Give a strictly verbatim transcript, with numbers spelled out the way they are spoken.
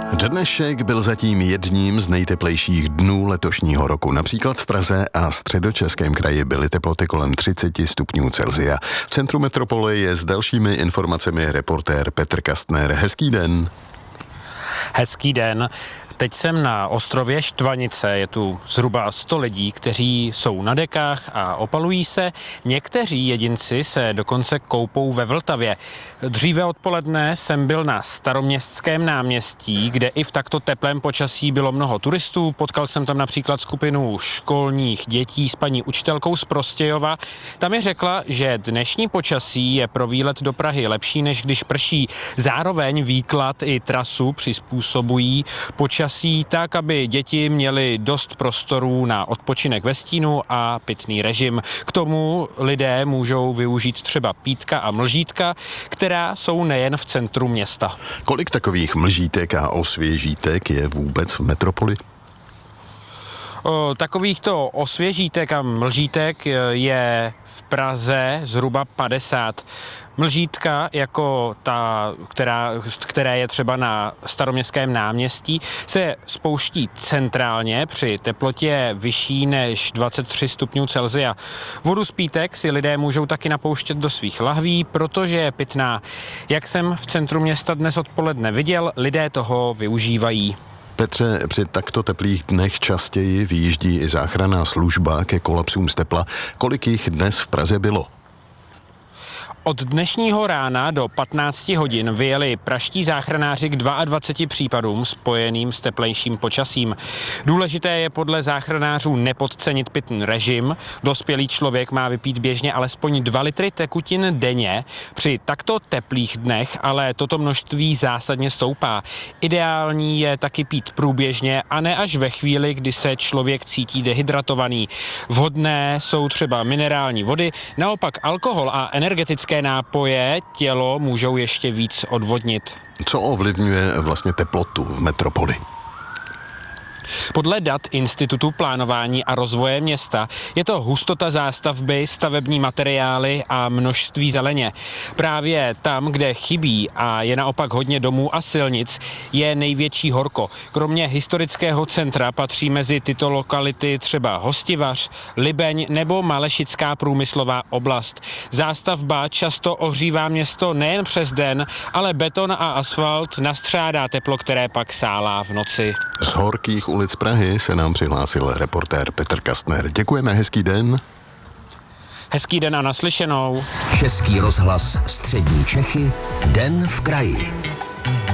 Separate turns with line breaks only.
Dnešek byl zatím jedním z nejteplejších dnů letošního roku. Například v Praze a středočeském kraji byly teploty kolem třicet stupňů Celsia. V centru metropole je s dalšími informacemi reportér Petr Kastner. Hezký den.
Hezký den. Teď jsem na ostrově Štvanice, je tu zhruba sto lidí, kteří jsou na dekách a opalují se. Někteří jedinci se dokonce koupou ve Vltavě. Dříve odpoledne jsem byl na Staroměstském náměstí, kde i v takto teplém počasí bylo mnoho turistů. Potkal jsem tam například skupinu školních dětí s paní učitelkou z Prostějova. Tam mi řekla, že dnešní počasí je pro výlet do Prahy lepší, než když prší. Zároveň výklad i trasu přizpůsobují počasí tak, aby děti měly dost prostorů na odpočinek ve stínu a pitný režim. K tomu lidé můžou využít třeba pítka a mlžítka, která jsou nejen v centru města.
Kolik takových mlžítek a osvěžítek je vůbec v metropoli?
O, takovýchto osvěžítek a mlžítek je v Praze zhruba padesát. Mlžítka, jako ta, která, které je třeba na Staroměstském náměstí, se spouští centrálně při teplotě vyšší než dvacet tři stupňů Celsia. Vodu z pítek si lidé můžou taky napouštět do svých lahví, protože je pitná. Jak jsem v centru města dnes odpoledne viděl, lidé toho využívají.
Petře, při takto teplých dnech častěji vyjíždí i záchranná služba ke kolapsům z tepla. Kolik jich dnes v Praze bylo?
Od dnešního rána do patnácti hodin vyjeli praští záchranáři k dvaceti dvěma případům spojeným s teplejším počasím. Důležité je podle záchranářů nepodcenit pitný režim. Dospělý člověk má vypít běžně alespoň dva litry tekutin denně. Při takto teplých dnech ale toto množství zásadně stoupá. Ideální je taky pít průběžně a ne až ve chvíli, kdy se člověk cítí dehydratovaný. Vhodné jsou třeba minerální vody, naopak alkohol a energetické nápoje tělo můžou ještě víc odvodnit.
Co ovlivňuje vlastně teplotu v metropoli?
Podle dat Institutu plánování a rozvoje města je to hustota zástavby, stavební materiály a množství zeleně. Právě tam, kde chybí a je naopak hodně domů a silnic, je největší horko. Kromě historického centra patří mezi tyto lokality třeba Hostivař, Libeň nebo Malešická průmyslová oblast. Zástavba často ohřívá město nejen přes den, ale beton a asfalt nastřádá teplo, které pak sálá v noci.
Z horkých ulic Prahy se nám přihlásil reportér Petr Kastner. Děkujeme, hezký den.
Hezký den a naslyšenou.
Český rozhlas Střední Čechy, Den v kraji.